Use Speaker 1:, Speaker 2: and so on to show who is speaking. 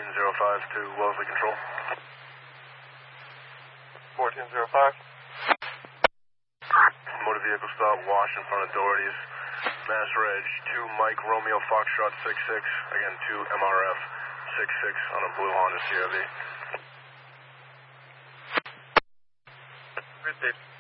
Speaker 1: 1405 to Wellesley Control.
Speaker 2: 1405.
Speaker 1: Motor vehicle stop, wash in front of Doherty's. Mass Reg, 2 Mike Romeo Foxtrot 66, again 2 MRF 66 on a blue Honda CRV.
Speaker 2: Good day.